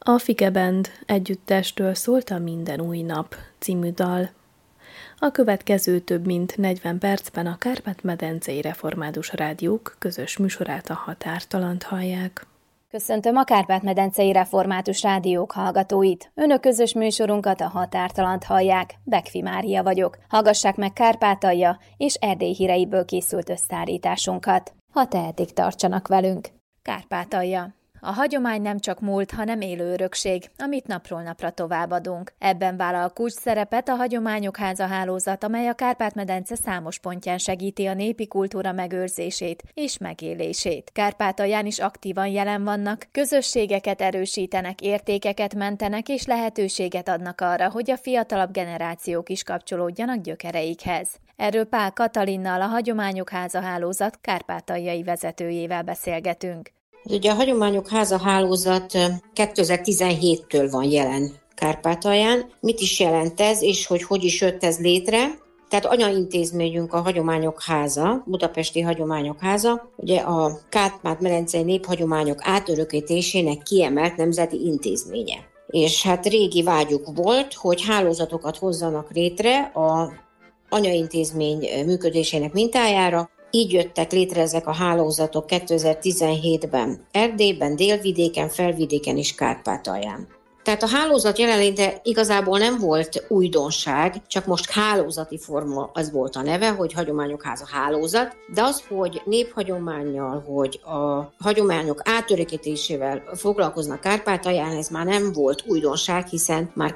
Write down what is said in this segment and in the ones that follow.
A Fike Band együttestől szólt a Minden új nap című dal. A következő több mint 40 percben a Kárpát-medencei Református Rádiók közös műsorát, a Határtalant hallják. Köszöntöm a Kárpát-medencei Református Rádiók hallgatóit. Önök közös műsorunkat, a Határtalant hallják. Bekfi Mária vagyok. Hallgassák meg Kárpátalja és Erdély híreiből készült összeállításunkat. Ha tehetik, tartsanak velünk. Kárpátalja. A hagyomány nem csak múlt, hanem élő örökség, amit napról napra továbbadunk. Ebben vállal kulcsszerepet a Hagyományok Háza hálózat, amely a Kárpát-medence számos pontján segíti a népi kultúra megőrzését és megélését. Kárpátalján is aktívan jelen vannak, közösségeket erősítenek, értékeket mentenek és lehetőséget adnak arra, hogy a fiatalabb generációk is kapcsolódjanak gyökereikhez. Erről Pál Katalinnal, a Hagyományok Háza hálózat kárpátaljai vezetőjével beszélgetünk. Ugye a Hagyományok Háza hálózat 2017-től van jelen Kárpátalján. Mit is jelent ez, és hogy is jött ez létre? Tehát anyaintézményünk a Hagyományok Háza, Budapesti Hagyományok Háza, ugye a Kárpát-medencei néphagyományok átörökítésének kiemelt nemzeti intézménye. És hát régi vágyuk volt, hogy hálózatokat hozzanak létre a anyaintézmény működésének mintájára. Így jöttek létre ezek a hálózatok 2017-ben Erdélyben, Délvidéken, Felvidéken és Kárpátalján. Tehát a hálózat jelenléte igazából nem volt újdonság, csak most hálózati forma, az volt a neve, hogy Hagyományok Háza hálózat, de az, hogy néphagyománnyal, hogy a hagyományok átörökítésével foglalkoznak Kárpátalján, ez már nem volt újdonság, hiszen már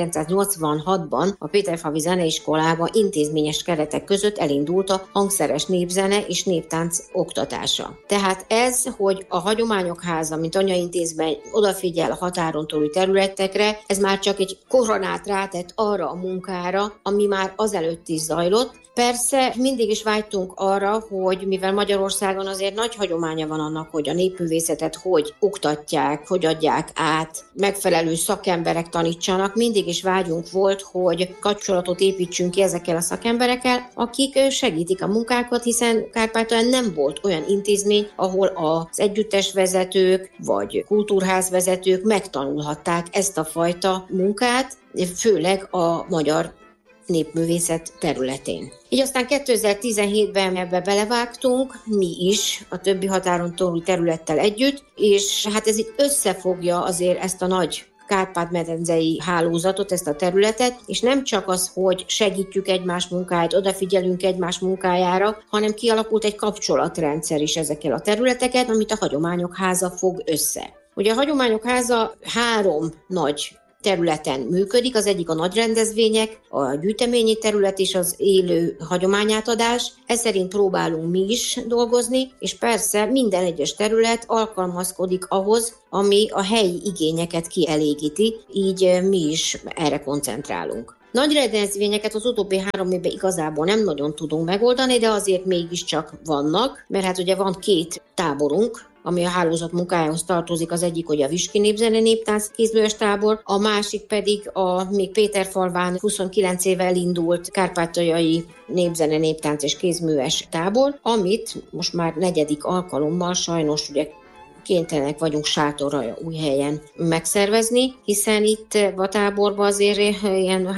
1986-ban a Péterfalvi Zeneiskolában intézményes keretek között elindult a hangszeres népzene és néptánc oktatása. Tehát ez, hogy a Hagyományok Háza, mint anyaintézmény odafigyel a határon túli területekre, ez már csak egy koronát rátett arra a munkára, ami már azelőtt is zajlott. Persze mindig is vágytunk arra, hogy mivel Magyarországon azért nagy hagyománya van annak, hogy a népművészetet hogy oktatják, hogy adják át, megfelelő szakemberek tanítsanak, mindig is vágyunk volt, hogy kapcsolatot építsünk ki ezekkel a szakemberekkel, akik segítik a munkákat, hiszen Kárpátalján nem volt olyan intézmény, ahol az együttesvezetők vagy kultúrházvezetők megtanulhatták ezt a fajta munkát, főleg a magyar népművészet területén. Így aztán 2017-ben ebbe belevágtunk, mi is, a többi határon túli területtel együtt, és hát ez itt összefogja azért ezt a nagy Kárpát-medencei hálózatot, ezt a területet, és nem csak az, hogy segítjük egymás munkáját, odafigyelünk egymás munkájára, hanem kialakult egy kapcsolatrendszer is ezekkel a területeket, amit a Hagyományok Háza fog össze. Ugye a Hagyományok Háza 3 nagy területen működik, az egyik a nagy rendezvények, a gyűjteményi terület és az élő hagyományátadás. Ez szerint próbálunk mi is dolgozni, és persze minden egyes terület alkalmazkodik ahhoz, ami a helyi igényeket kielégíti, így mi is erre koncentrálunk. Nagy rendezvényeket az utóbbi 3 évben igazából nem nagyon tudunk megoldani, de azért mégiscsak vannak, mert hát ugye van 2 táborunk, ami a hálózat munkájához tartozik, az egyik, hogy a Viski Népzene Néptánc kézműves tábor, a másik pedig a még Péterfalván 29 éve elindult kárpátaljai népzene, néptánc és kézműves tábor, amit most már 4. alkalommal sajnos ugye kénytelenek vagyunk sátorra új helyen megszervezni, hiszen itt a táborban azért ilyen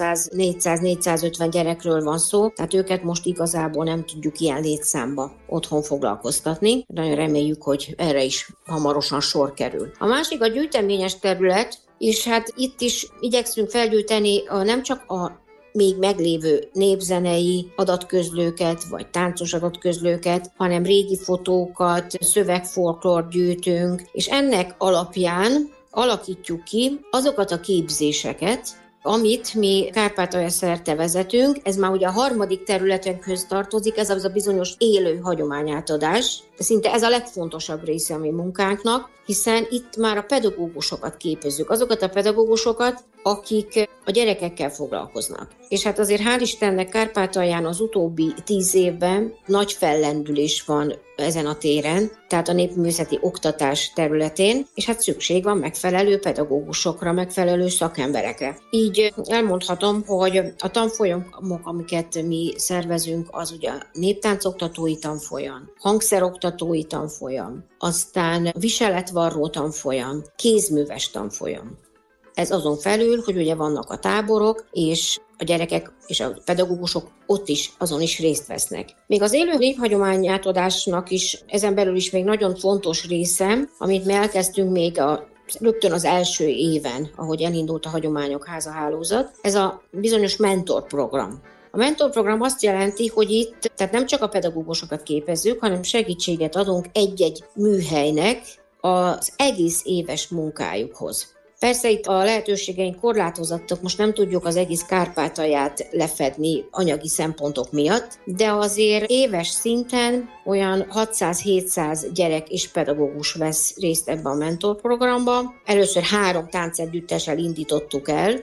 300-400-450 gyerekről van szó, tehát őket most igazából nem tudjuk ilyen létszámba otthon foglalkoztatni. Nagyon reméljük, hogy erre is hamarosan sor kerül. A másik a gyűjteményes terület, és hát itt is igyekszünk felgyűjteni nem csak a még meglévő népzenei adatközlőket, vagy táncos adatközlőket, hanem régi fotókat, szövegfolklort gyűjtünk, és ennek alapján alakítjuk ki azokat a képzéseket, amit mi Kárpátalja szerte vezetünk. Ez már ugye a 3. területünkhöz tartozik, ez az a bizonyos élő hagyományátadás. Szinte ez a legfontosabb része a mi munkánknak, hiszen itt már a pedagógusokat képezzük. Azokat a pedagógusokat, akik a gyerekekkel foglalkoznak. És hát azért hál' Istennek Kárpátalján az utóbbi 10 évben nagy fellendülés van ezen a téren, tehát a népművészeti oktatás területén, és hát szükség van megfelelő pedagógusokra, megfelelő szakemberekre. Így elmondhatom, hogy a tanfolyamok, amiket mi szervezünk, az ugye néptáncoktatói tanfolyam, hangszeroktatói tanfolyam, aztán viseletvarró tanfolyam, kézműves tanfolyam. Ez azon felül, hogy ugye vannak a táborok, és a gyerekek és a pedagógusok ott is, azon is részt vesznek. Még az élő néphagyomány átadásnak is ezen belül is még nagyon fontos része, amit mi elkezdtünk még rögtön az első éven, ahogy elindult a Hagyományok Háza hálózat, ez a bizonyos mentorprogram. A mentorprogram azt jelenti, hogy itt tehát nem csak a pedagógusokat képezzük, hanem segítséget adunk egy-egy műhelynek az egész éves munkájukhoz. Persze itt a lehetőségeink korlátozottak, most nem tudjuk az egész Kárpátalját lefedni anyagi szempontok miatt, de azért éves szinten olyan 600-700 gyerek és pedagógus vesz részt ebben a mentorprogramban. Először 3 táncegyüttessel indítottuk el,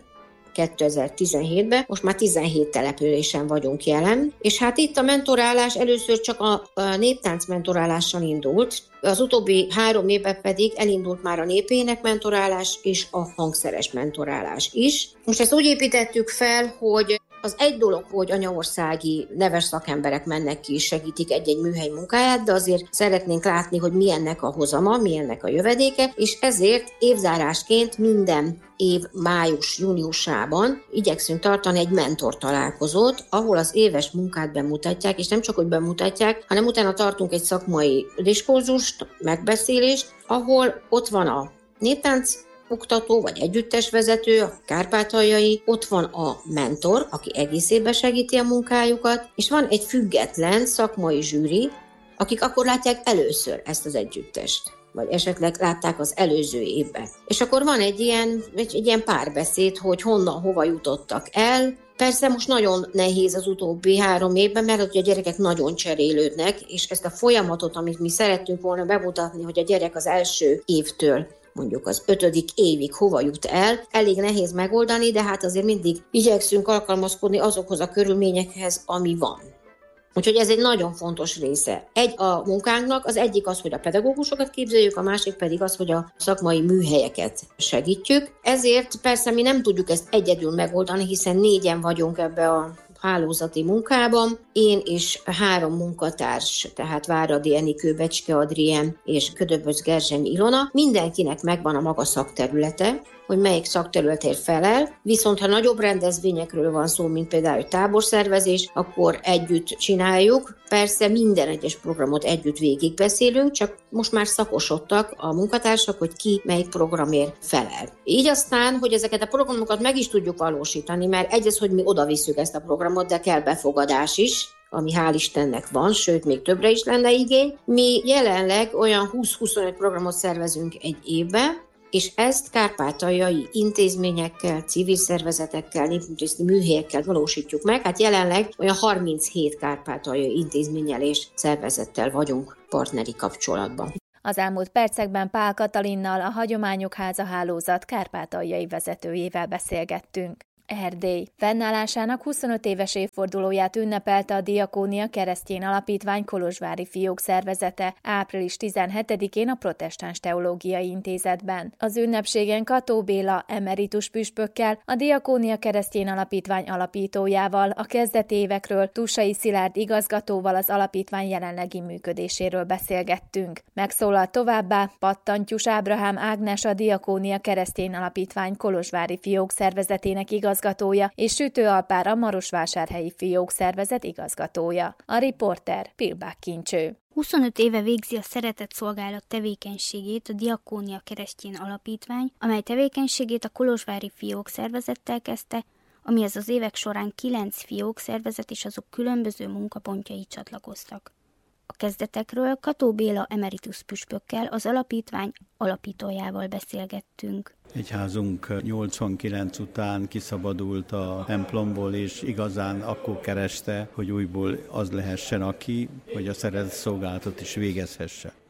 2017-ben, most már 17 településen vagyunk jelen, és hát itt a mentorálás először csak a néptánc mentorálással indult, az utóbbi 3 évben pedig elindult már a népének mentorálás és a hangszeres mentorálás is. Most ezt úgy építettük fel, hogy az egy dolog, hogy anyaországi neves szakemberek mennek ki és segítik egy-egy műhely munkáját, de azért szeretnénk látni, hogy milyennek a hozama, milyennek a jövedéke, és ezért évzárásként minden év május-júniusában igyekszünk tartani egy mentor találkozót, ahol az éves munkát bemutatják, és nem csak, hogy bemutatják, hanem utána tartunk egy szakmai diskurzust, megbeszélést, ahol ott van a néptánc oktató vagy együttesvezető, a kárpátaljai, ott van a mentor, aki egész évben segíti a munkájukat, és van egy független szakmai zsűri, akik akkor látják először ezt az együttest, vagy esetleg látták az előző évben. És akkor van egy ilyen párbeszéd, hogy honnan, hova jutottak el. Persze most nagyon nehéz az utóbbi 3 évben, mert a gyerekek nagyon cserélődnek, és ezt a folyamatot, amit mi szerettünk volna bemutatni, hogy a gyerek az első évtől mondjuk az 5. évig hova jut el, elég nehéz megoldani, de hát azért mindig igyekszünk alkalmazkodni azokhoz a körülményekhez, ami van. Úgyhogy ez egy nagyon fontos része. A munkánknak az egyik az, hogy a pedagógusokat képzeljük, a másik pedig az, hogy a szakmai műhelyeket segítjük. Ezért persze mi nem tudjuk ezt egyedül megoldani, hiszen 4-en vagyunk ebbe a hálózati munkában. Én és 3 munkatárs, tehát Váradi Enikő, Becske Adrien és Ködöbös Gerzseny Ilona. Mindenkinek megvan a maga szakterülete, hogy melyik szakterületért felel, viszont ha nagyobb rendezvényekről van szó, mint például táborszervezés, akkor együtt csináljuk. Persze minden egyes programot együtt végigbeszélünk, csak most már szakosodtak a munkatársak, hogy ki melyik programért felel. Így aztán, hogy ezeket a programokat meg is tudjuk valósítani, mert egyrészt, hogy mi oda visszük ezt a programot, de kell befogadás is, ami hál' Istennek van, sőt, még többre is lenne igény. Mi jelenleg olyan 20-25 programot szervezünk egy évben, és ezt kárpátaljai intézményekkel, civil szervezetekkel, népművészeti műhelyekkel valósítjuk meg. Hát jelenleg olyan 37 kárpátaljai intézménnyel és szervezettel vagyunk partneri kapcsolatban. Az elmúlt percekben Pál Katalinnal, a Hagyományok Háza hálózat kárpátaljai vezetőjével beszélgettünk. Erdély fennállásának 25 éves évfordulóját ünnepelte a Diakónia Keresztény Alapítvány kolozsvári fiók szervezete április 17-én a Protestáns Teológiai Intézetben. Az ünnepségen Kató Béla emeritus püspökkel, a Diakónia Keresztény Alapítvány alapítójával, a kezdeti évekről, Tussai Szilárd igazgatóval az alapítvány jelenlegi működéséről beszélgettünk. Megszólalt továbbá Pattantyús Ábrahám Ágnes, a Diakónia Keresztény Alapítvány kolozsvári fiók szervezetének igazgatója, és Sütő Alpár, a Marosvásárhelyi fiók szervezet igazgatója. A riporter Pilbák Kincső. 25 éve végzi a szeretett szolgálat tevékenységét a Diakónia Keresztény Alapítvány, amely tevékenységét a kolozsvári fiók szervezettel kezdte, amihez az évek során 9 fiók szervezet és azok különböző munkapontjai csatlakoztak. A kezdetekről Kató Béla emeritus püspökkel, az alapítvány alapítójával beszélgettünk. Egyházunk 89 után kiszabadult a templomból, és igazán akkor kereste, hogy újból az lehessen, aki, hogy a szeretett szolgálatot is végezhesse.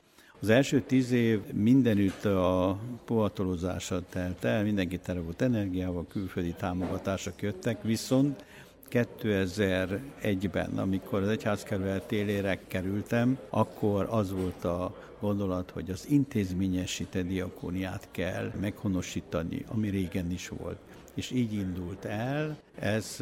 Az első 10 év mindenütt a povatolozással telt el, mindenki tele volt energiával, külföldi támogatások jöttek, viszont 2001-ben, amikor az egyházkerület élére kerültem, akkor az volt a gondolat, hogy az intézményesített diakóniát kell meghonosítani, ami régen is volt. És így indult el, ez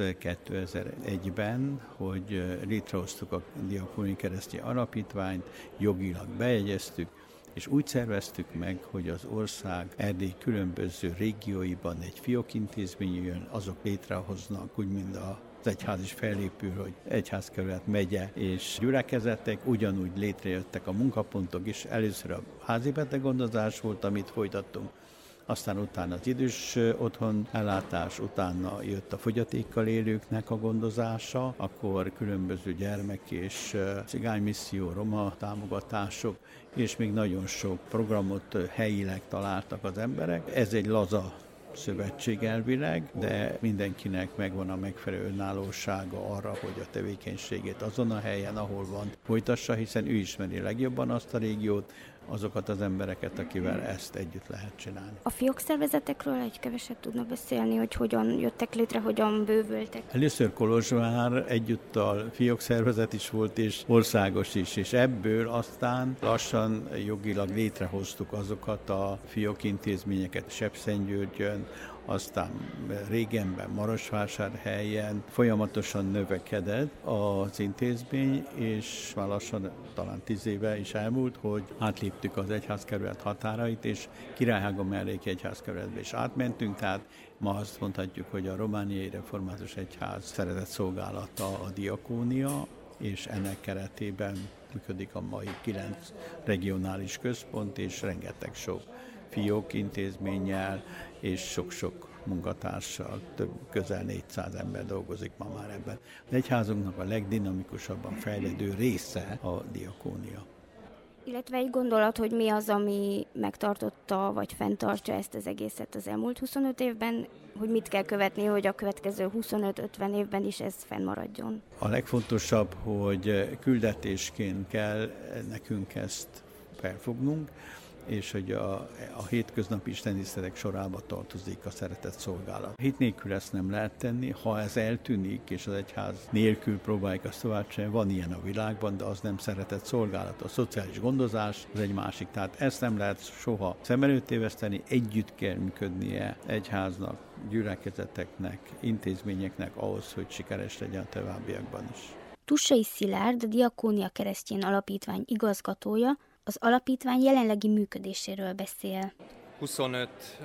2001-ben, hogy létrehoztuk a Diakóniai Keresztény Alapítványt, jogilag bejegyeztük, és úgy szerveztük meg, hogy az ország Erdély különböző régióiban egy fiókintézmény jön, azok létrehoznak, úgy mint az egyház is fellépül, hogy egyházkerület, megye és gyülekezetek, ugyanúgy létrejöttek a munkapontok is. Először a házi beteggondozás volt, amit folytattunk, aztán utána az idős otthon ellátás, utána jött a fogyatékkal élőknek a gondozása, akkor különböző gyermek és cigánymisszió, roma támogatások, és még nagyon sok programot helyileg találtak az emberek. Ez egy laza szövetség elvileg, de mindenkinek megvan a megfelelő önállósága arra, hogy a tevékenységét azon a helyen, ahol van, folytassa, hiszen ő ismeri legjobban azt a régiót, azokat az embereket, akivel ezt együtt lehet csinálni. A fiókszervezetekről egy keveset tudna beszélni, hogy hogyan jöttek létre, hogyan bővültek? Először Kolozsvár egyúttal fiókszervezet is volt, és országos is, és ebből aztán lassan jogilag létrehoztuk azokat a fiókintézményeket Sepszentgyörgyön, aztán régenben Marosvásárhelyen folyamatosan növekedett az intézmény, és már lassan talán 10 éve is elmúlt, hogy átléptük az egyházkerület határait, és Királyhága melléki egyházkerületbe is átmentünk, tehát ma azt mondhatjuk, hogy a Romániai Református Egyház szeretett szolgálata a diakónia, és ennek keretében működik a mai 9 regionális központ, és rengeteg sok fiók intézménnyel, és sok-sok munkatársal, közel 400 ember dolgozik ma már ebben. Az egyházunknak a legdinamikusabban fejlődő része a diakónia. Illetve egy gondolat, hogy mi az, ami megtartotta, vagy fenntartja ezt az egészet az elmúlt 25 évben, hogy mit kell követni, hogy a következő 25-50 évben is ez fennmaradjon. A legfontosabb, hogy küldetésként kell nekünk ezt felfognunk, és hogy a hétköznapi istentiszteletek sorába tartozik a szeretett szolgálat. Hit nélkül ezt nem lehet tenni, ha ez eltűnik, és az egyház nélkül próbáljuk azt tovább csinálni, van ilyen a világban, de az nem szeretett szolgálat. A szociális gondozás az egy másik, tehát ezt nem lehet soha szem előtt téveszteni, együtt kell működnie egyháznak, gyülekezeteknek, intézményeknek ahhoz, hogy sikeres legyen a továbbiakban is. Tussai Szilárd, a Diakónia Keresztény Alapítvány igazgatója, az alapítvány jelenlegi működéséről beszél. 25.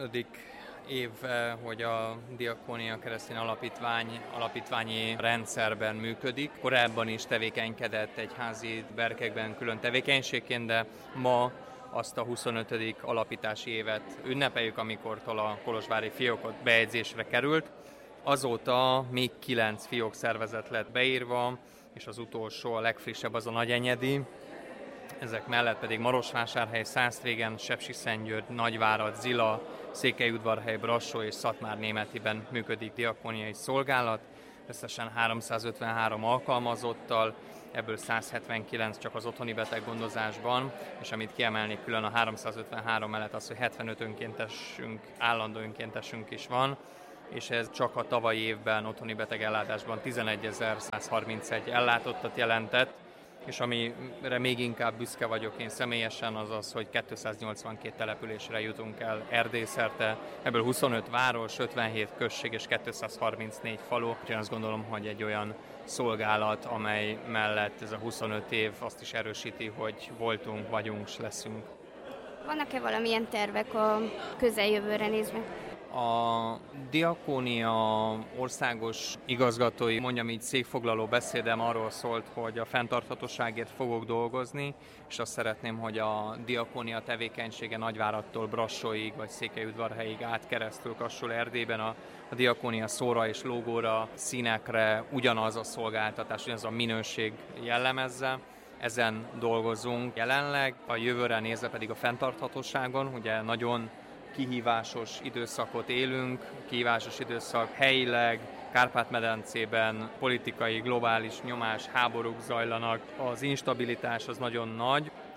év, hogy a Diakónia Keresztény alapítványi rendszerben működik. Korábban is tevékenykedett egyházi berkekben külön tevékenységként, de ma azt a 25. alapítási évet ünnepeljük, amikortól a kolozsvári fiókot bejegyzésre került. Azóta még 9 fiókszervezet lett beírva, és az utolsó, a legfrissebb az a Nagyenyedi. Ezek mellett pedig Marosvásárhely, Szásztrégen, Sepsiszentgyörgy, Nagyvárad, Zila, Székelyudvarhely, Brassó és Szatmár-Németiben működik diakóniai szolgálat, összesen 353 alkalmazottal, ebből 179 csak az otthoni beteggondozásban, és amit kiemelnék külön a 353 mellett az, hogy 75 önkéntesünk, állandó önkéntesünk is van, és ez csak a tavalyi évben otthoni betegellátásban 11.131 ellátottat jelentett, és amire még inkább büszke vagyok én személyesen, az az, hogy 282 településre jutunk el Erdély szerte, ebből 25 város, 57 község és 234 falu. Úgyhogy azt gondolom, hogy egy olyan szolgálat, amely mellett ez a 25 év azt is erősíti, hogy voltunk, vagyunk, és leszünk. Vannak-e valamilyen tervek a közeljövőre nézve? A Diakónia országos igazgatói, mondjam így, székfoglaló beszédem arról szólt, hogy a fenntarthatóságért fogok dolgozni, és azt szeretném, hogy a Diakónia tevékenysége Nagyváradtól Brassóig vagy Székelyudvarhelyig átkeresztül Kassel-Erdélyben a Diakónia szóra és logóra, színekre ugyanaz a szolgáltatás, ugyanaz a minőség jellemezze. Ezen dolgozunk jelenleg, a jövőre nézve pedig a fenntarthatóságon, ugye nagyon kihívásos időszakot élünk, kihívásos időszak helyileg, Kárpát-medencében politikai, globális nyomás, háborúk zajlanak, az instabilitás az nagyon nagy,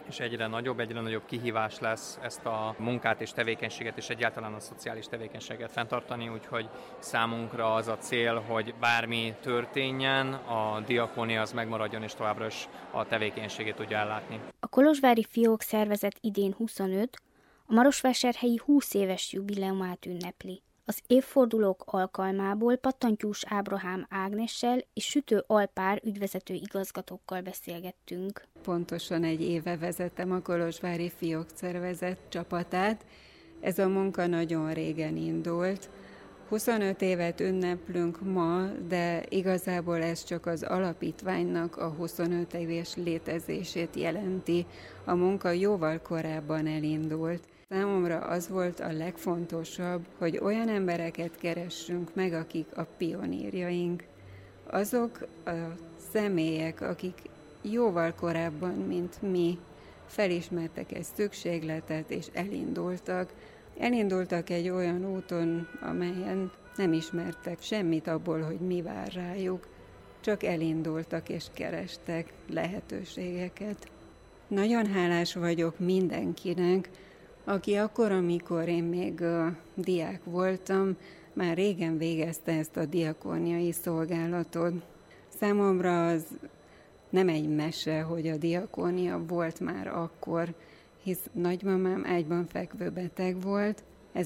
és egyre nagyobb kihívás lesz ezt a munkát és tevékenységet, és egyáltalán a szociális tevékenységet fenntartani, úgyhogy számunkra az a cél, hogy bármi történjen, a diakónia az megmaradjon, és továbbra is a tevékenységét tudja ellátni. A Kolozsvári Fiók Szervezet idén 25, a Marosvásárhelyi 20 éves jubileumát ünnepli. Az évfordulók alkalmából Pattantyús Ábrahám Ágnessel és Sütő Alpár ügyvezető igazgatókkal beszélgettünk. Pontosan egy éve vezetem a Kolozsvári Fiók Szervezet csapatát. Ez a munka nagyon régen indult. 25 évet ünneplünk ma, de igazából ez csak az alapítványnak a 25 éves létezését jelenti. A munka jóval korábban elindult. Számomra az volt a legfontosabb, hogy olyan embereket keressünk meg, akik a pionírjaink. Azok a személyek, akik jóval korábban, mint mi, felismertek egy szükségletet és elindultak. Elindultak egy olyan úton, amelyen nem ismertek semmit abból, hogy mi vár rájuk, csak elindultak és kerestek lehetőségeket. Nagyon hálás vagyok mindenkinek, aki akkor, amikor én még diák voltam, már régen végezte ezt a diakóniai szolgálatot. Számomra az nem egy mese, hogy a diakónia volt már akkor, hisz nagymamám ágyban fekvő beteg volt,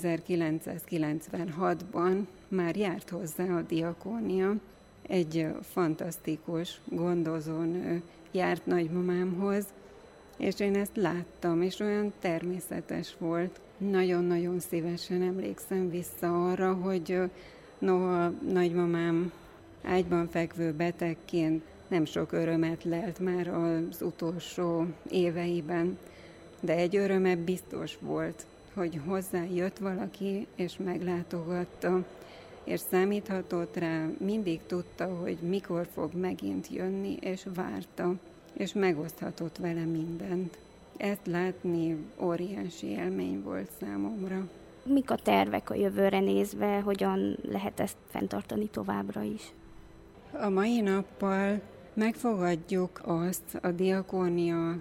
1996-ban már járt hozzá a diakónia. Egy fantasztikus gondozónő járt nagymamámhoz, és én ezt láttam, és olyan természetes volt. Nagyon-nagyon szívesen emlékszem vissza arra, hogy noha nagymamám ágyban fekvő betegként nem sok örömet lelt már az utolsó éveiben, de egy öröme biztos volt, hogy hozzá jött valaki, és meglátogatta, és számíthatott rá, mindig tudta, hogy mikor fog megint jönni, és várta, és megoszthatott vele mindent. Ezt látni óriási élmény volt számomra. Mik a tervek a jövőre nézve, hogyan lehet ezt fenntartani továbbra is? A mai nappal megfogadjuk azt a diakónia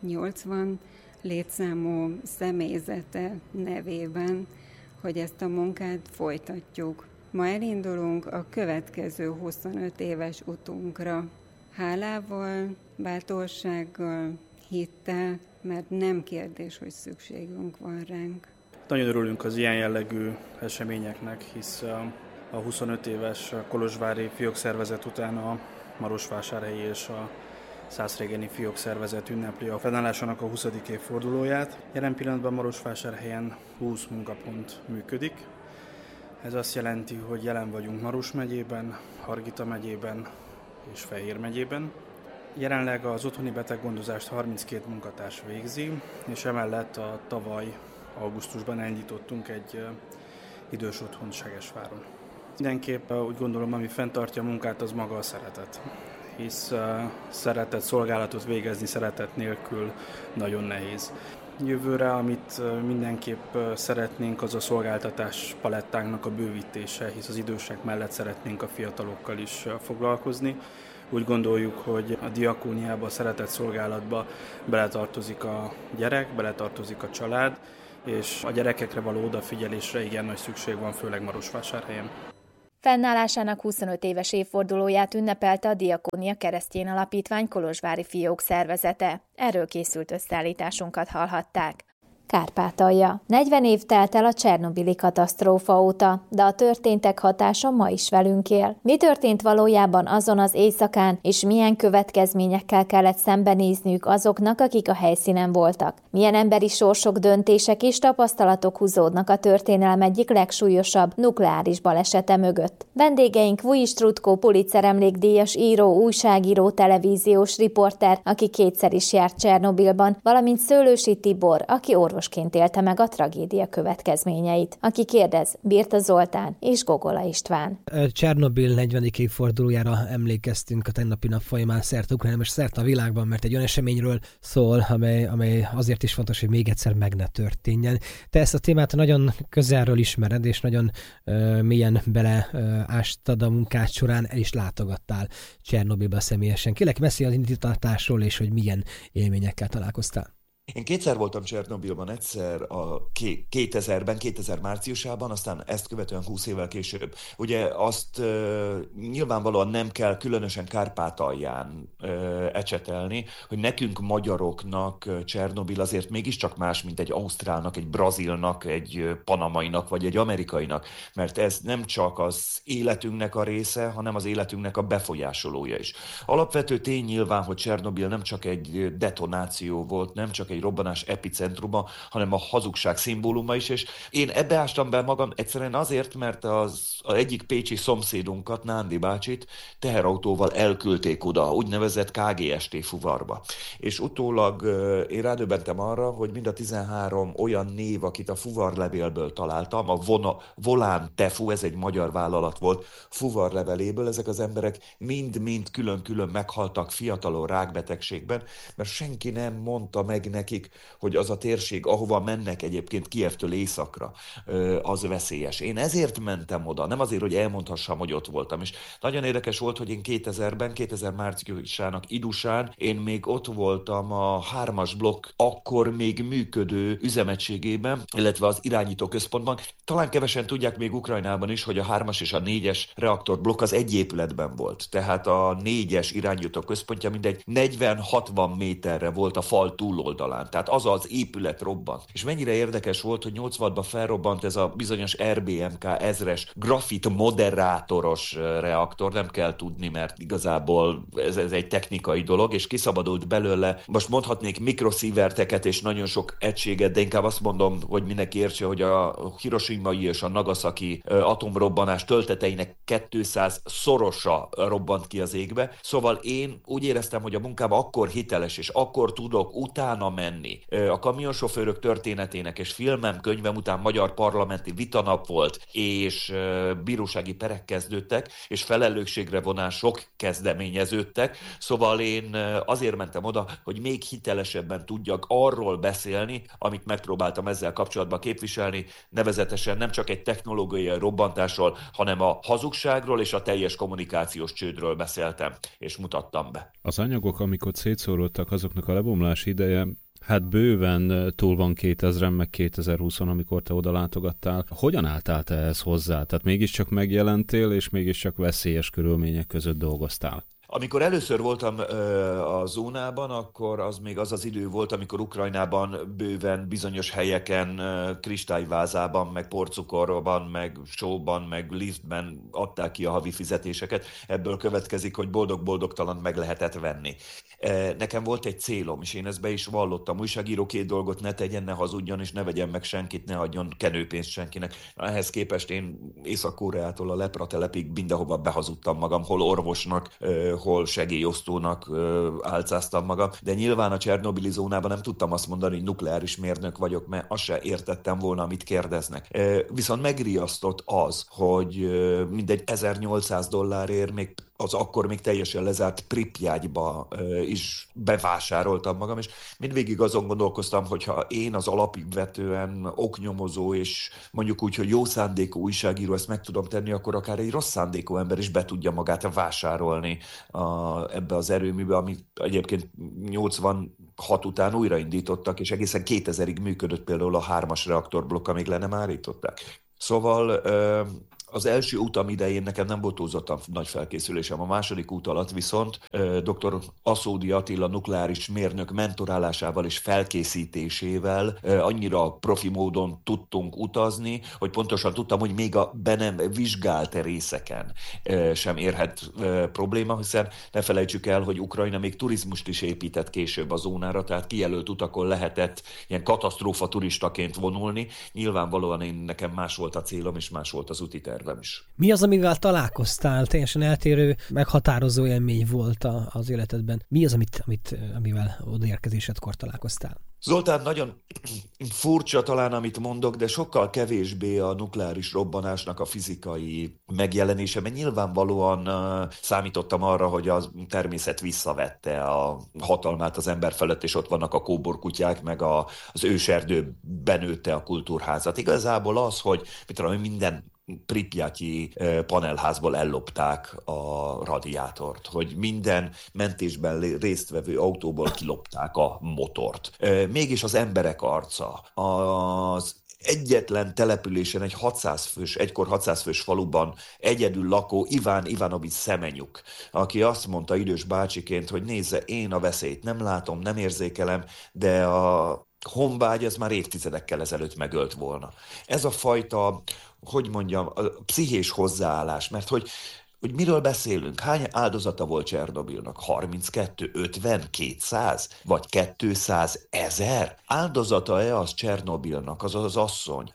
80 létszámú személyzete nevében, hogy ezt a munkát folytatjuk. Ma elindulunk a következő 25 éves utunkra. Hálával, bátorsággal, hittel, mert nem kérdés, hogy szükségünk van ránk. Nagyon örülünk az ilyen jellegű eseményeknek, hisz a 25 éves Kolozsvári Fiók Szervezet után a Marosvásárhelyi és a Szászrégeni Fiók Szervezet ünnepli a fennállásának a 20. évfordulóját. Jelen pillanatban Marosvásárhelyen 20 munkapont működik. Ez azt jelenti, hogy jelen vagyunk Maros megyében, Hargita megyében és Fejér megyében. Jelenleg az otthoni beteggondozást 32 munkatárs végzi, és emellett a tavaly augusztusban elindítottunk egy idős otthont Segesváron. Mindenképp úgy gondolom, ami fenntartja a munkát, az maga a szeretet. Hisz szeretett szolgálatot végezni szeretet nélkül nagyon nehéz. Jövőre, amit mindenképp szeretnénk, az a szolgáltatás palettánknak a bővítése, hisz az idősek mellett szeretnénk a fiatalokkal is foglalkozni. Úgy gondoljuk, hogy a diakóniába, a szeretett szolgálatba beletartozik a gyerek, beletartozik a család, és a gyerekekre való odafigyelésre igen nagy szükség van, főleg Marosvásárhelyen. Fennállásának 25 éves évfordulóját ünnepelte a Diakónia Keresztény Alapítvány Kolozsvári Fiók Szervezete. Erről készült összeállításunkat hallhatták. Kárpátalja. 40 év telt el a csernobili katasztrófa óta, de a történtek hatása ma is velünk él. Mi történt valójában azon az éjszakán, és milyen következményekkel kellett szembenézniük azoknak, akik a helyszínen voltak? Milyen emberi sorsok, döntések és tapasztalatok húzódnak a történelem egyik legsúlyosabb nukleáris balesete mögött? Vendégeink Vujics Trutko Pulitzer emlékdíjas író, újságíró, televíziós riporter, aki kétszer is járt Csernobilban, valamint Szőlősi Tibor, aki orvosként élte meg a tragédia következményeit. Aki kérdez, Birta Zoltán és Gogola István. Csernobil 40. évfordulójára emlékeztünk a tegnapi nap folyamán szerte Ukrajnában és szerte a világban, mert egy olyan eseményről szól, amely azért is fontos, hogy még egyszer meg ne történjen. Te ezt a témát nagyon közelről ismered, és nagyon mélyen beleástad a munkád során, el is látogattál Csernobilba személyesen. Kérlek, mesélj az indítatásról, és hogy milyen élményekkel találkoztál. Én kétszer voltam Csernobilban, egyszer a 2000 márciusában, aztán ezt követően 20 évvel később. Ugye azt nyilvánvalóan nem kell különösen Kárpátalján ecsetelni, hogy nekünk magyaroknak Csernobil azért mégiscsak más, mint egy ausztrálnak, egy brazilnak, egy panamainak vagy egy amerikainak, mert ez nem csak az életünknek a része, hanem az életünknek a befolyásolója is. Alapvető tény nyilván, hogy Csernobil nem csak egy detonáció volt, nem csak egy robbanás epicentruma, hanem a hazugság szimbóluma is, és én ebbe ástam be magam egyszerűen azért, mert az egyik pécsi szomszédunkat, Nándi bácsit teherautóval elküldték oda, úgynevezett KGST fuvarba. És utólag én rádöbbentem arra, hogy mind a 13 olyan név, akit a fuvarlevélből találtam, a Volán Tefu, ez egy magyar vállalat volt, fuvarleveléből, ezek az emberek mind-mind külön-külön meghaltak fiatalon rákbetegségben, mert senki nem mondta meg nekik, hogy az a térség, ahova mennek egyébként Kijevtől északra, az veszélyes. Én ezért mentem oda, nem azért, hogy elmondhassam, hogy ott voltam. És nagyon érdekes volt, hogy én 2000 márciusának idusán, én még ott voltam a 3-as blokk akkor még működő üzemegységében, illetve az irányító központban. Talán kevesen tudják még Ukrajnában is, hogy a 3-as és a 4-es reaktorblokk az egy épületben volt. Tehát a 4-es irányító központja mindegy 40-60 méterre volt a fal túloldalán. Tehát az épület robbant. És mennyire érdekes volt, hogy 86-ban felrobbant ez a bizonyos RBMK 1000-es grafit moderátoros reaktor, nem kell tudni, mert igazából ez egy technikai dolog, és kiszabadult belőle, most mondhatnék mikroszíverteket és nagyon sok egységet, de inkább azt mondom, hogy mindenki értse, hogy a Hiroshimai és a Nagasaki atomrobbanás tölteteinek 200-szorosa robbant ki az égbe. Szóval én úgy éreztem, hogy a munkám akkor hiteles, és akkor tudok utána menni. A kamionsofőrök történetének és filmem, könyvem után magyar parlamenti vitanap volt, és bírósági perek kezdődtek, és felelősségre vonások kezdeményeződtek. Szóval én azért mentem oda, hogy még hitelesebben tudjak arról beszélni, amit megpróbáltam ezzel kapcsolatban képviselni, nevezetesen nem csak egy technológiai robbantásról, hanem a hazugságról és a teljes kommunikációs csődről beszéltem, és mutattam be. Az anyagok, amikor szétszórodtak, azoknak a lebomlási ideje, hát bőven túl van 2000-en, meg 2020-on, amikor te oda látogattál. Hogyan álltál te ehhez hozzá? Tehát mégiscsak megjelentél, és mégiscsak veszélyes körülmények között dolgoztál. Amikor először voltam a zónában, akkor az még az idő volt, amikor Ukrajnában bőven bizonyos helyeken kristályvázában, meg porcukorban, meg sóban, meg liftben adták ki a havi fizetéseket. Ebből következik, hogy boldog-boldogtalan meg lehetett venni. Nekem volt egy célom, és én ezt be is vallottam. Újságíró 2 dolgot ne tegyen, ne hazudjon, és ne vegyen meg senkit, ne adjon kenőpénzt senkinek. Ehhez képest én Észak-Koreától a Lepra telepig mindenhova behazudtam magam, hol orvosnak, hol segélyosztónak álcáztam magam, de nyilván a Csernobili zónában nem tudtam azt mondani, hogy nukleáris mérnök vagyok, mert azt se értettem volna, amit kérdeznek. Viszont megriasztott az, hogy mindegy $1800 még az akkor még teljesen lezárt Pripyatba is bevásároltam magam, és mindvégig azon gondolkoztam, hogyha én az alapvetően oknyomozó, és mondjuk úgy, hogy jó szándékú újságíró ezt meg tudom tenni, akkor akár egy rossz szándékú ember is be tudja magát vásárolni ebbe az erőműbe, amit egyébként 86 után újraindítottak, és egészen 2000-ig működött például a 3-as reaktorblokk, amíg le nem állították. Szóval az első utam idején nekem nem volt túlzottan nagy felkészülésem. A második út alatt viszont dr. Aszódi Attila nukleáris mérnök mentorálásával és felkészítésével annyira profi módon tudtunk utazni, hogy pontosan tudtam, hogy még a be nem vizsgált részeken sem érhet probléma, hiszen ne felejtsük el, hogy Ukrajna még turizmust is épített később a zónára, tehát kijelölt utakon lehetett ilyen katasztrófa turistaként vonulni. Nyilvánvalóan nekem más volt a célom, és más volt az úti terv. Mi az, amivel találkoztál? Teljesen eltérő, meghatározó élmény volt az életedben. Mi az, amivel odaérkezésedkor találkoztál? Zoltán, nagyon furcsa talán, amit mondok, de sokkal kevésbé a nukleáris robbanásnak a fizikai megjelenése, mert nyilvánvalóan számítottam arra, hogy a természet visszavette a hatalmát az ember felett, és ott vannak a kóborkutyák, meg az őserdő benőtte a kultúrházat. Igazából az, hogy minden pripyati panelházból ellopták a radiátort, hogy minden mentésben résztvevő autóból kilopták a motort. Mégis az emberek arca, az egyetlen településen egy 600 fős, egykor 600 fős faluban egyedül lakó Iván Ivanovics Szemenyuk, aki azt mondta idős bácsiként, hogy nézze, én a veszélyt nem látom, nem érzékelem, de a honvágy az már évtizedekkel ezelőtt megölt volna. Ez a fajta, hogy mondjam, a pszichés hozzáállás, mert hogy miről beszélünk? Hány áldozata volt Csernobilnak? 32, 50, 200? Vagy 200 000? Áldozata-e az Csernobilnak, az az asszony,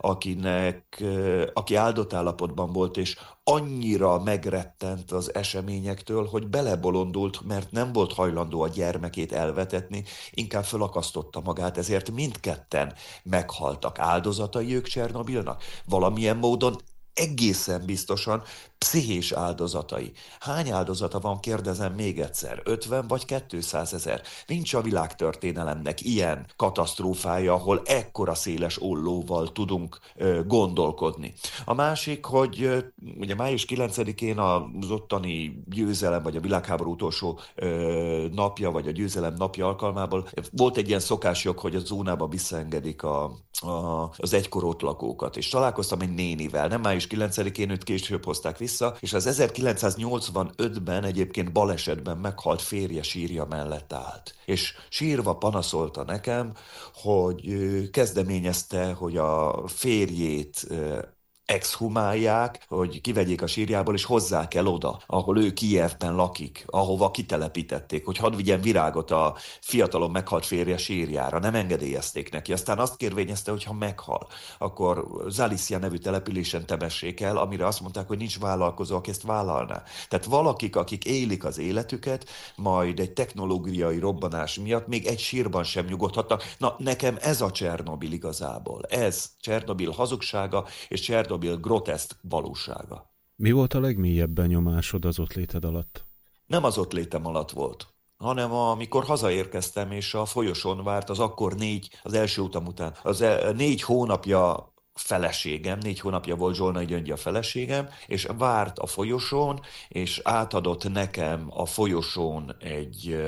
aki áldott állapotban volt, és annyira megrettent az eseményektől, hogy belebolondult, mert nem volt hajlandó a gyermekét elvetetni, inkább fölakasztotta magát, ezért mindketten meghaltak. Áldozatai ők Csernobilnak? Valamilyen módon egészen biztosan pszichés áldozatai. Hány áldozata van, kérdezem még egyszer, 50 vagy 200 000? Nincs a világtörténelemnek ilyen katasztrófája, ahol ekkora széles ollóval tudunk gondolkodni. A másik, hogy ugye május 9-én az ottani győzelem, vagy a világháború utolsó napja, vagy a győzelem napja alkalmából volt egy ilyen szokásjog, hogy a zónába visszaengedik az egykor ott lakókat, és találkoztam egy nénivel, nem május 9-én, őt később hozták vissza, és az 1985-ben egyébként balesetben meghalt férje sírja mellett állt. És sírva panaszolta nekem, hogy kezdeményezte, hogy a férjét exhumálják, hogy kivegyék a sírjából, és hozzák el oda, ahol ő Kijevben lakik, ahova kitelepítették, hogy hadd vigyen virágot a fiatalon meghalt férje sírjára. Nem engedélyezték neki. Aztán azt kérvényezte, hogy ha meghal, akkor Zaliszja nevű településen temessék el, amire azt mondták, hogy nincs vállalkozó, aki ezt vállalná. Tehát valakik, akik élik az életüket, majd egy technológiai robbanás miatt még egy sírban sem nyugodhatnak. Na, nekem ez a Csernobil igazából. Ez Csernobil hazugsága, és Csernobil groteszk valósága. Mi volt a legmélyebb benyomásod az ott léted alatt? Nem az ott létem alatt volt, hanem amikor hazaérkeztem, és a folyosón várt az első utam után, 4 hónapja feleségem, 4 hónapja volt Zsolnai Gyöngyi a feleségem, és várt a folyosón, és átadott nekem a folyosón egy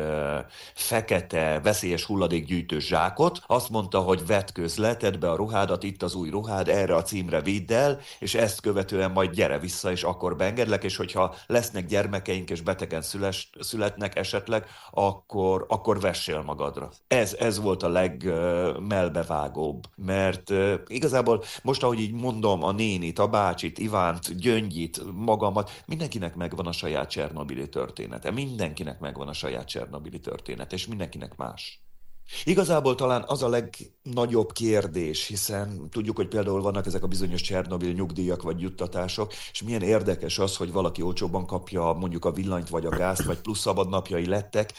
fekete, veszélyes hulladékgyűjtő zsákot. Azt mondta, hogy vetkőz le, tedd be a ruhádat, itt az új ruhád, erre a címre vidd el, és ezt követően majd gyere vissza, és akkor beengedlek, és hogyha lesznek gyermekeink, és betegen születnek esetleg, akkor vessél magadra. Ez volt a legmelbevágóbb, mert igazából most, ahogy így mondom, a nénit, a bácsit, Ivánt, Gyöngyit, magamat, mindenkinek megvan a saját csernobili története. Mindenkinek megvan a saját csernobili története, és mindenkinek más. Igazából talán az a legnagyobb kérdés, hiszen tudjuk, hogy például vannak ezek a bizonyos Csernobil nyugdíjak vagy juttatások, és milyen érdekes az, hogy valaki olcsóbban kapja mondjuk a villanyt vagy a gázt, vagy plusz szabadnapjai lettek.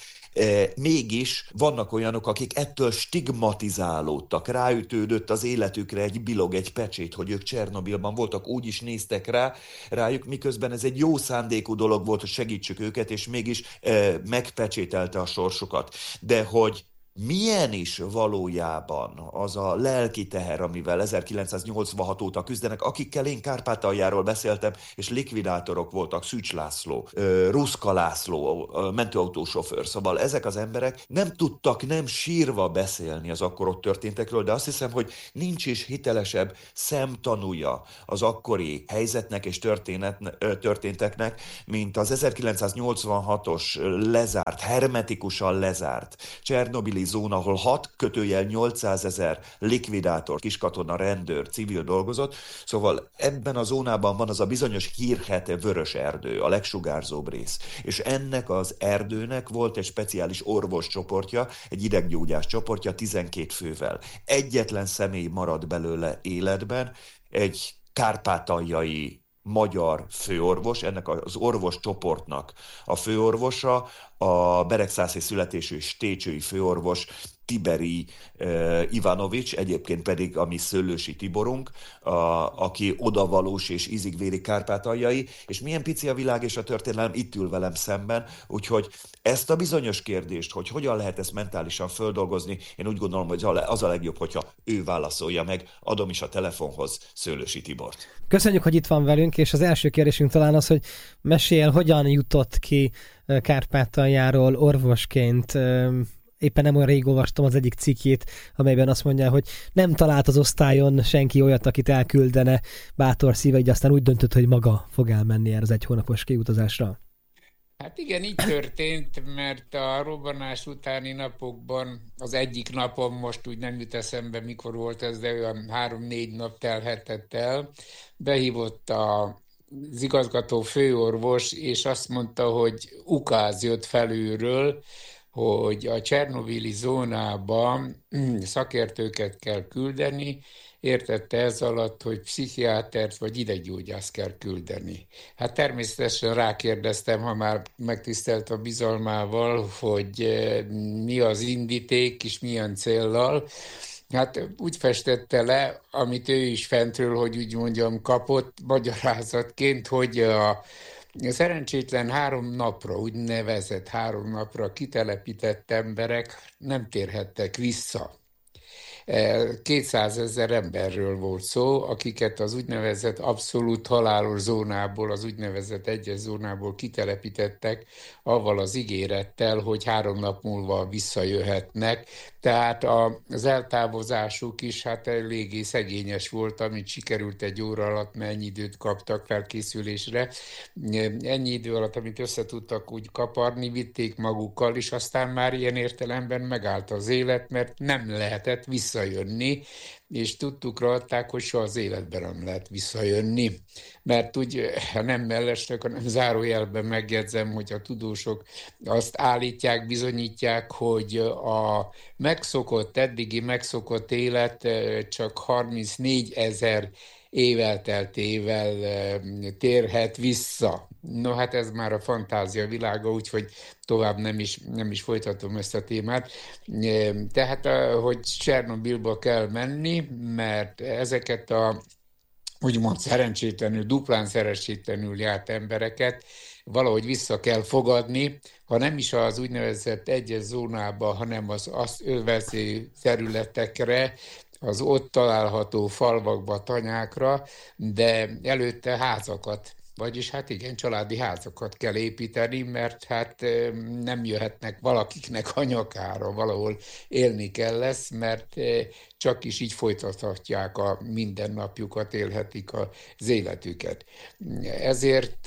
Mégis vannak olyanok, akik ettől stigmatizálódtak, ráütődött az életükre egy bilog, egy pecsét, hogy ők Csernobilban voltak, úgy is néztek rájuk, miközben ez egy jó szándékú dolog volt, hogy segítsük őket, és mégis megpecsételte a sorsukat. De hogy milyen is valójában az a lelki teher, amivel 1986 óta küzdenek, akikkel én Kárpátaljáról beszéltem, és likvidátorok voltak, Szűcs László, Ruszka László, mentőautósofőr, szóval ezek az emberek nem tudtak nem sírva beszélni az akkor ott történtekről, de azt hiszem, hogy nincs is hitelesebb szemtanúja az akkori helyzetnek és történteknek, mint az 1986-os lezárt, hermetikusan lezárt Csernobili zóna, ahol 6-800 000 likvidátor, kiskatona, rendőr, civil dolgozott. Szóval ebben a zónában van az a bizonyos hírhete vörös erdő, a legsugárzóbb rész. És ennek az erdőnek volt egy speciális orvoscsoportja, egy ideggyógyász csoportja 12 fővel. Egyetlen személy maradt belőle életben, egy kárpátaljai magyar főorvos, ennek az orvoscsoportnak a főorvosa, a beregszászi születésű stécsői főorvos Tiberi Ivanovics, egyébként pedig a mi Szőlősi Tiborunk, aki odavalós és ízig-vérig kárpátaljai, és milyen pici a világ és a történelem, itt ül velem szemben, úgyhogy ezt a bizonyos kérdést, hogy hogyan lehet ezt mentálisan földolgozni, én úgy gondolom, hogy az a legjobb, hogyha ő válaszolja meg. Adom is a telefonhoz Szőlősi Tibort. Köszönjük, hogy itt van velünk, és az első kérdésünk talán az, hogy mesélj, hogyan jutott ki Kárpátaljáról orvosként. Éppen nem olyan rég olvastam az egyik cikkét, amelyben azt mondja, hogy nem talált az osztályon senki olyat, akit elküldene bátor szíve, így aztán úgy döntött, hogy maga fog elmenni erre az egy hónapos kiutazásra. Hát igen, így történt, mert a robbanás utáni napokban, az egyik napon, most úgy nem jut eszembe, mikor volt ez, de olyan 3-4 nap telhetett el, behívott az igazgató főorvos, és azt mondta, hogy ukáz jött felülről, hogy a Csernobili zónában szakértőket kell küldeni, értette ez alatt, hogy pszichiátert vagy ideggyógyászt kell küldeni. Hát természetesen rákérdeztem, ha már megtisztelt a bizalmával, hogy mi az indíték és milyen céllal. Hát úgy festette le, amit ő is fentről, hogy úgy mondjam, kapott magyarázatként, hogy a szerencsétlen 3 napra, úgynevezett 3 napra kitelepített emberek nem térhettek vissza. 200 000 emberről volt szó, akiket az úgynevezett abszolút halálos zónából, az úgynevezett egyes zónából kitelepítettek, avval az ígérettel, hogy 3 nap múlva visszajöhetnek. Tehát az eltávozásuk is hát eléggé szegényes volt, amit sikerült egy óra alatt, mert ennyi időt kaptak felkészülésre. Ennyi idő alatt, amit össze tudtak úgy kaparni, vitték magukkal, és aztán már ilyen értelemben megállt az élet, mert nem lehetett visszajönni, és tudtukra adták, hogy soha az életben nem lehet visszajönni. Mert úgy, nem mellesleg, hanem zárójelben megjegyzem, hogy a tudósok azt állítják, bizonyítják, hogy a eddigi megszokott élet csak 34 000 évelteltével térhet vissza. No, hát ez már a fantázia világa, úgyhogy tovább nem is folytatom ezt a témát. Tehát, hogy Csernobilba kell menni, mert ezeket a úgymond szerencsétlenül, duplán szerencsétlenül járt embereket valahogy vissza kell fogadni, ha nem is az úgynevezett egyes zónába, hanem az azt övező területekre, az ott található falvakba, tanyákra, de előtte házakat, vagyis hát igen, családi házakat kell építeni, mert hát nem jöhetnek valakiknek a nyakára, valahol élni kell lesz, mert csak is így folytathatják a mindennapjukat, élhetik az életüket. Ezért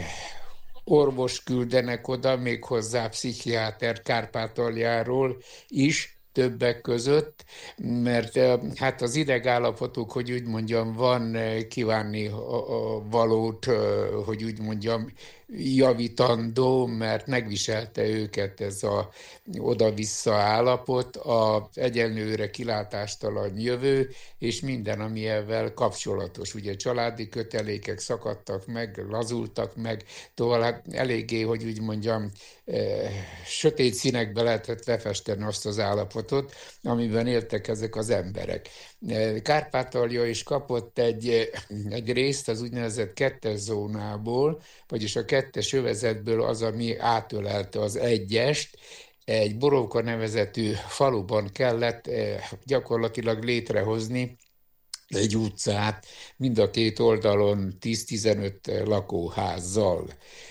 orvos küldenek oda, méghozzá pszichiáter Kárpátaljáról is, többek között, mert hát az idegállapotuk, hogy úgy mondjam, van kívánni a valót, hogy úgy mondjam, javítandó, mert megviselte őket ez a oda-vissza állapot, az egyenlőre kilátástalan jövő, és minden, ami ezzel kapcsolatos. Ugye családi kötelékek szakadtak meg, lazultak meg, tovább hát eléggé, hogy úgy mondjam, sötét színekbe lehetett lefesteni azt az állapotot, amiben éltek ezek az emberek. Kárpátalja is kapott egy részt az úgynevezett 2-es zónából, vagyis a 2-es övezetből az, ami átölelte az 1-est, egy Borovka nevezetű faluban kellett gyakorlatilag létrehozni egy utcát, mind a két oldalon 10-15 lakóházzal.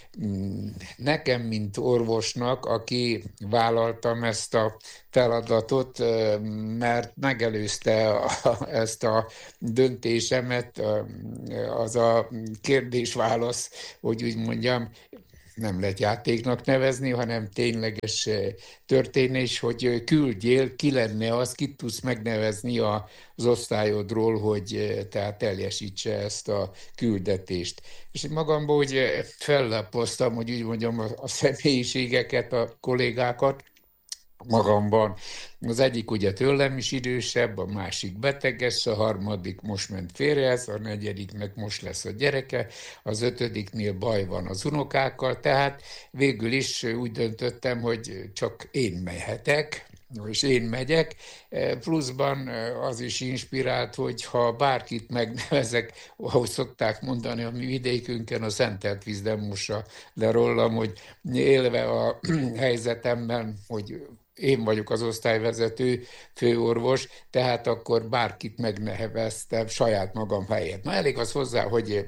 Nekem, mint orvosnak, aki vállaltam ezt a feladatot, mert megelőzte ezt a döntésemet, az a kérdés-válasz, hogy úgy mondjam, nem lehet játéknak nevezni, hanem tényleges történés, hogy küldjél, ki lenne az, kit tudsz megnevezni az osztályodról, hogy tehát teljesítse ezt a küldetést. És magamban úgy fellapoztam, hogy úgy mondjam, a személyiségeket, a kollégákat, magamban. Az egyik ugye tőlem is idősebb, a másik beteges, a harmadik most ment férjhez, a negyediknek most lesz a gyereke, az ötödiknél baj van az unokákkal, tehát végül is úgy döntöttem, hogy csak én mehetek, és én megyek, pluszban az is inspirált, hogy ha bárkit megnevezek, ahogy szokták mondani a mi vidékünkön, a szentelt víz nem mossa le rólam, hogy élve a helyzetemben, hogy én vagyok az osztályvezető, főorvos, tehát akkor bárkit megneveztem saját magam helyett. Na elég az hozzá, hogy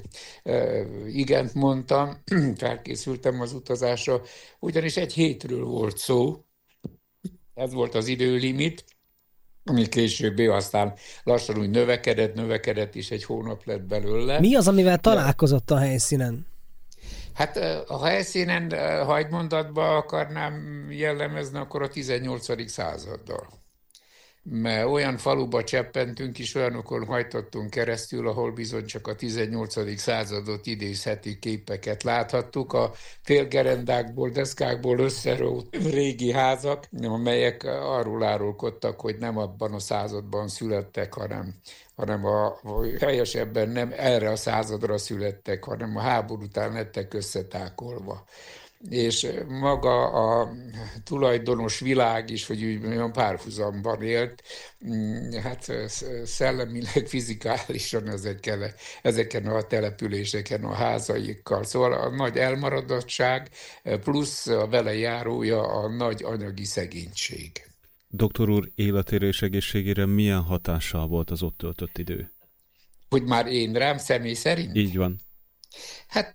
igent mondtam, felkészültem az utazásra, ugyanis egy hétről volt szó, ez volt az időlimit, ami később aztán lassan úgy növekedett, és egy hónap lett belőle. Mi az, amivel találkozott a helyszínen? Hát a helyszínen, ha egy mondatba akarnám jellemezni, akkor a 18. századdal. Mert olyan faluba cseppentünk és olyanokon hajtottunk keresztül, ahol bizony csak a 18. századot idézhető képeket láthattuk. A félgerendákból, deszkákból összerót régi házak, amelyek arról árulkodtak, hogy nem abban a században születtek, hanem helyesebben nem erre a századra születtek, hanem a háború után lettek összetákolva. És maga a tulajdonos világ is, hogy úgy olyan párhuzamban élt, hát szellemileg, fizikálisan ezeken a településeken, a házaikkal. Szóval a nagy elmaradottság plusz a vele járója a nagy anyagi szegénység. Doktor úr életére és egészségére milyen hatással volt az ott töltött idő? Hogy már én rám személy szerint? Így van. Hát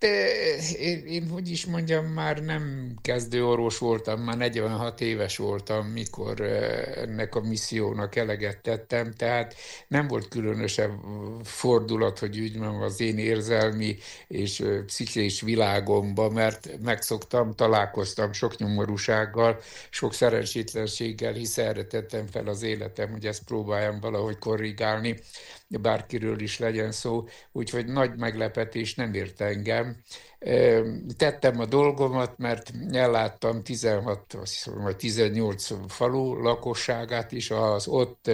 én hogy is mondjam, már nem kezdőorvos voltam, már 46 éves voltam, mikor ennek a missziónak eleget tettem, tehát nem volt különösebb fordulat, hogy úgy mondjam, az én érzelmi és pszichés világomba, mert találkoztam sok nyomorúsággal, sok szerencsétlenséggel, hisz erre tettem fel az életem, hogy ezt próbáljam valahogy korrigálni, bárkiről is legyen szó, úgyhogy nagy meglepetés nem ért engem. Tettem a dolgomat, mert elláttam 16 vagy 18 falu lakosságát is, az ott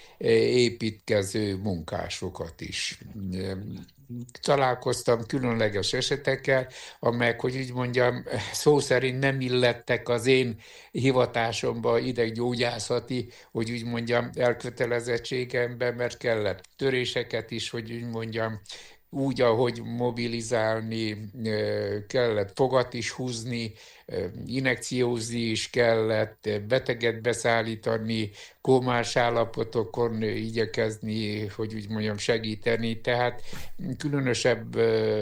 építkező munkásokat is. Találkoztam különleges esetekkel, amelyek, hogy úgy mondjam, szó szerint nem illettek az én hivatásomba, ideggyógyászati, hogy úgy mondjam, elkötelezettségembe, mert kellett töréseket is, hogy úgy mondjam, úgy, ahogy mobilizálni, kellett fogat is húzni, injekciózni is kellett, beteget beszállítani, kómás állapotokon igyekezni, hogy úgy mondjam, segíteni, tehát különösebb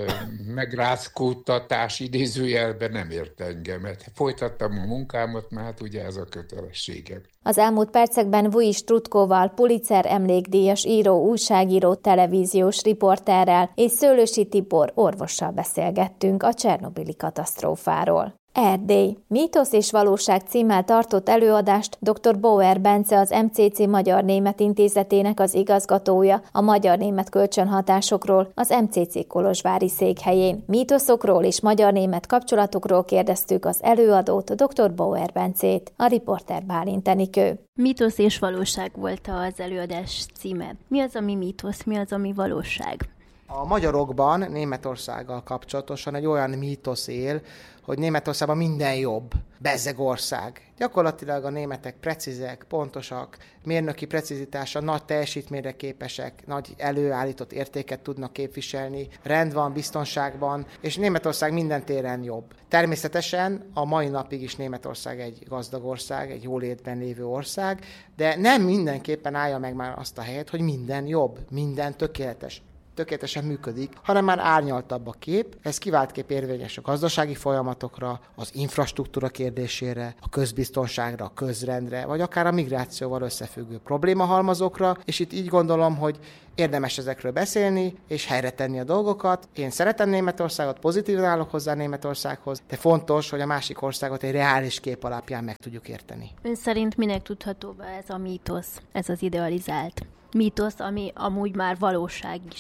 megrázkódtatás idézőjelben nem ért engemet. Folytattam a munkámat, mert hát ugye ez a kötelességem. Az elmúlt percekben Vujics Trutkóval, Pulitzer emlékdíjas író, újságíró, televíziós riporterrel és Szőlősi Tibor orvossal beszélgettünk a csernobili katasztrófáról. Erdély. Mítosz és valóság címmel tartott előadást dr. Bauer Bence, az MCC Magyar-Német Intézetének az igazgatója a magyar-német kölcsönhatásokról az MCC kolozsvári székhelyén. Mítoszokról és magyar-német kapcsolatokról kérdeztük az előadót, dr. Bauer Bencét, a riporter Bálint Enikő. Mítosz és valóság volt az előadás címe. Mi az, ami mítosz, mi az, ami valóság? A magyarokban Németországgal kapcsolatosan egy olyan mítosz él, hogy Németországban minden jobb, bezzeg ország. Gyakorlatilag a németek precízek, pontosak, mérnöki precizitása, nagy teljesítményre képesek, nagy előállított értéket tudnak képviselni, rend van, biztonságban, és Németország minden téren jobb. Természetesen a mai napig is Németország egy gazdag ország, egy jólétben lévő ország, de nem mindenképpen állja meg már azt a helyet, hogy minden jobb, minden tökéletesen működik, hanem már árnyaltabb a kép. Ez kiváltképp érvényes a gazdasági folyamatokra, az infrastruktúra kérdésére, a közbiztonságra, a közrendre, vagy akár a migrációval összefüggő problémahalmazokra, és itt így gondolom, hogy érdemes ezekről beszélni, és helyre tenni a dolgokat. Én szeretem Németországot, pozitívan állok hozzá Németországhoz, de fontos, hogy a másik országot egy reális kép alapján meg tudjuk érteni. Ön szerint minek tudható be ez a mítosz, ez az idealizált mítosz, ami amúgy már valóság is?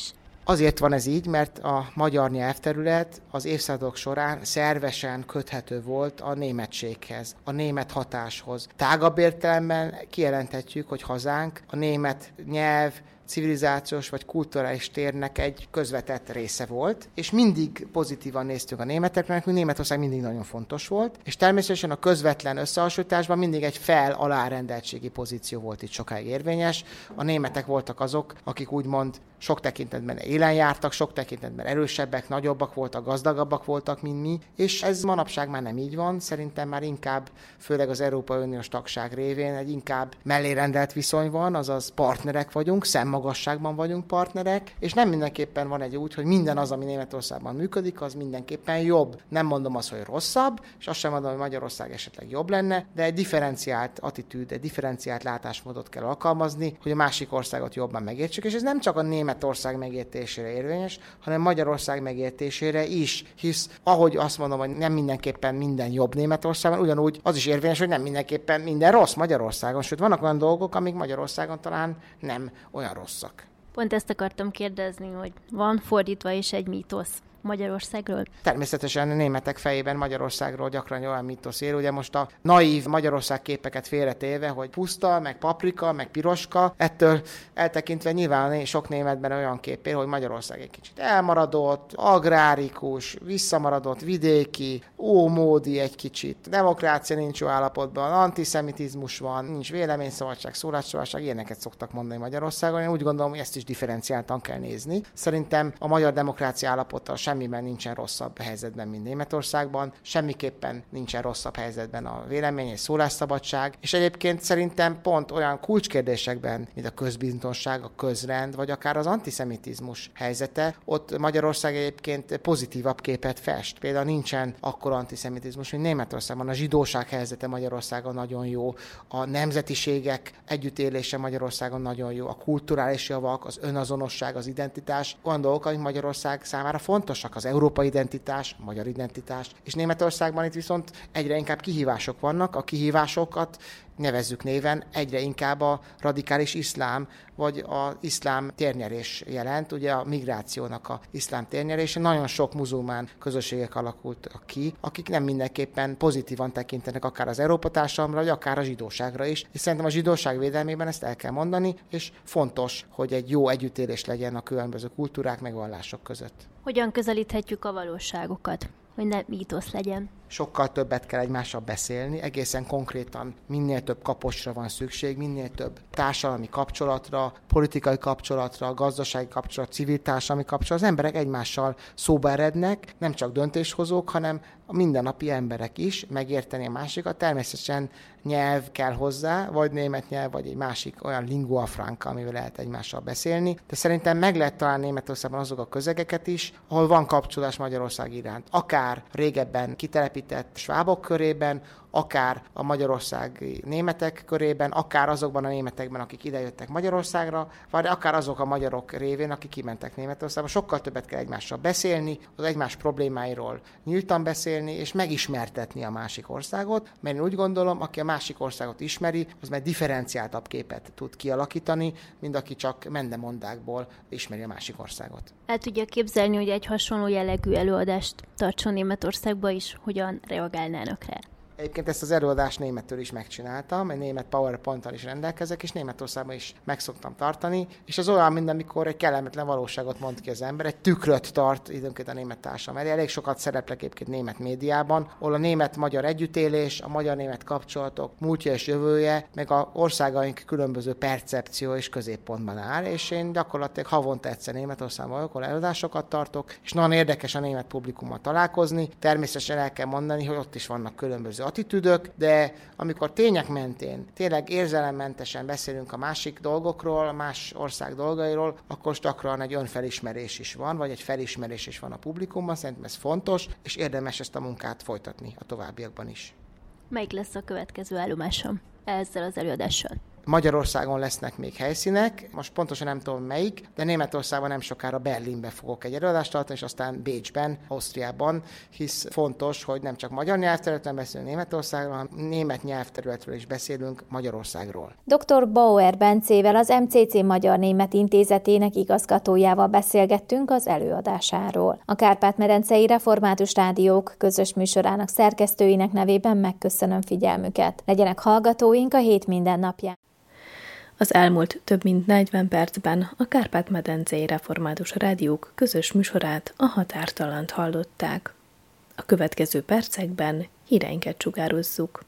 Azért van ez így, mert a magyar nyelvterület az évszázadok során szervesen köthető volt a németséghez, a német hatáshoz. Tágabb értelemben kijelenthetjük, hogy hazánk a német nyelv, civilizációs vagy kulturális térnek egy közvetett része volt, és mindig pozitívan néztünk a németekre, nekünk Németország mindig nagyon fontos volt, és természetesen a közvetlen összehasonlításban mindig egy fel-alárendeltségi pozíció volt itt sokáig érvényes. A németek voltak azok, akik úgymond sok tekintetben élen jártak, sok tekintetben erősebbek, nagyobbak voltak, gazdagabbak voltak, mint mi, és ez manapság már nem így van, szerintem már inkább, főleg az Európai Uniós tagság révén egy inkább mellérendelt viszony van, azaz partnerek vagyunk, szemmagasságban vagyunk partnerek, és nem mindenképpen van egy úgy, hogy minden az, ami Németországban működik, az mindenképpen jobb. Nem mondom azt, hogy rosszabb, és azt sem mondom, hogy Magyarország esetleg jobb lenne, de egy differenciált attitűd, egy differenciált látásmódot kell alkalmazni, hogy a másik országot jobban megértsük, és ez nem csak a Németország megértésére érvényes, hanem Magyarország megértésére is, hisz ahogy azt mondom, hogy nem mindenképpen minden jobb Németországban, ugyanúgy az is érvényes, hogy nem mindenképpen minden rossz Magyarországon, sőt vannak olyan dolgok, amik Magyarországon talán nem olyan rosszak. Pont ezt akartam kérdezni, hogy van fordítva is egy mítosz Magyarországról? Természetesen a németek fejében Magyarországról gyakran olyan mítosz él. Ugye most a naív Magyarország képeket félretéve, hogy puszta, meg paprika, meg piroska, ettől eltekintve nyilván sok németben olyan kép él, hogy Magyarország egy kicsit elmaradott, agrárikus, visszamaradott, vidéki, ómódi egy kicsit, demokrácia nincs jó állapotban, antiszemitizmus van, nincs véleményszabadság, szólásszabadság, ilyeneket szoktak mondani Magyarországon. Én úgy gondolom, hogy ezt is differenciáltan kell nézni. Szerintem a magyar demokrácia állapota semmiben nincsen rosszabb helyzetben, mint Németországban, semmiképpen nincsen rosszabb helyzetben a vélemény és szólásszabadság, és egyébként szerintem pont olyan kulcskérdésekben, mint a közbiztonság, a közrend, vagy akár az antiszemitizmus helyzete, ott Magyarország egyébként pozitívabb képet fest. Például nincsen akkora antiszemitizmus, mint Németországban. A zsidóság helyzete Magyarországon nagyon jó, a nemzetiségek együttélése Magyarországon nagyon jó, a kulturális javak, az önazonosság, az identitás, olyan dolgok, amik Magyarország számára fontosak, az európai identitás, a magyar identitás, és Németországban itt viszont egyre inkább kihívások vannak, a kihívásokat nevezzük néven, egyre inkább a radikális iszlám, vagy az iszlám térnyerés jelent, ugye a migrációnak a iszlám térnyerése. Nagyon sok muzulmán közösségek alakultak ki, akik nem mindenképpen pozitívan tekintenek akár az Európa társadalomra, vagy akár a zsidóságra is. És szerintem a zsidóság védelmében ezt el kell mondani, és fontos, hogy egy jó együttélés legyen a különböző kultúrák, meg vallások között. Hogyan közelíthetjük a valóságokat, hogy ne mítosz legyen? Sokkal többet kell egymással beszélni, egészen konkrétan minél több kapocsra van szükség, minél több társadalmi kapcsolatra, politikai kapcsolatra, gazdasági kapcsolatra, civil társadalmi kapcsolatra. Az emberek egymással szóba erednek, nem csak döntéshozók, hanem a mindennapi emberek is, megérteni a másikat. Természetesen nyelv kell hozzá, vagy német nyelv, vagy egy másik olyan lingua franca, amivel lehet egymással beszélni. De szerintem meg lehet találni Németországban azok a közegeket is, ahol van kapcsolás Magyarország iránt. Akár régebben kitelepített svábok körében, akár a magyarországi németek körében, akár azokban a németekben, akik idejöttek Magyarországra, vagy akár azok a magyarok révén, akik kimentek Németországba. Sokkal többet kell egymással beszélni, az egymás problémáiról nyíltan beszélni, és megismertetni a másik országot, mert én úgy gondolom, aki a másik országot ismeri, az már differenciáltabb képet tud kialakítani, mint aki csak mendemondákból ismeri a másik országot. El tudja képzelni, hogy egy hasonló jellegű előadást tartson Németországba is, hogyan reagálnának rá? Egyébként ezt az előadást németül is megcsináltam, egy német PowerPoint-tal is rendelkezek, és Németországban is meg szoktam tartani, és az olyan, mint amikor egy kellemetlen valóságot mond ki az ember, egy tükröt tart időnként a német társadalom elé. Elég sokat szereplek egyébként német médiában, ahol a német-magyar együttélés, a magyar-német kapcsolatok múltja és jövője, meg a országaink különböző percepció és középpontban áll, és én gyakorlatilag havonta egyszer Németországban vagyok, ahol előadásokat tartok, és nagyon érdekes a német publikummal találkozni. Természetesen el kell mondani, hogy ott is vannak különböző attitűdök, de amikor tények mentén, tényleg érzelemmentesen beszélünk a másik dolgokról, a más ország dolgairól, akkor gyakran egy önfelismerés is van, vagy egy felismerés is van a publikumban, szerintem ez fontos, és érdemes ezt a munkát folytatni a továbbiakban is. Melyik lesz a következő állomásom ezzel az előadással? Magyarországon lesznek még helyszínek, most pontosan nem tudom melyik, de Németországban nem sokára Berlinbe fogok egy előadást tartani, és aztán Bécsben, Ausztriában, hisz fontos, hogy nem csak magyar nyelvterületen beszélünk Németországról, hanem német nyelvterületről is beszélünk Magyarországról. Dr. Bauer Bencével, az MCC Magyar-Német Intézetének igazgatójával beszélgettünk az előadásáról. A Kárpát-medencei Református Rádiók közös műsorának szerkesztőinek nevében megköszönöm figyelmüket. Legyenek hallgatóink a hét mindennapján. Az elmúlt több mint 40 percben a Kárpát-medencei Református Rádiók közös műsorát, a Határtalant hallották. A következő percekben híreinket sugározzuk.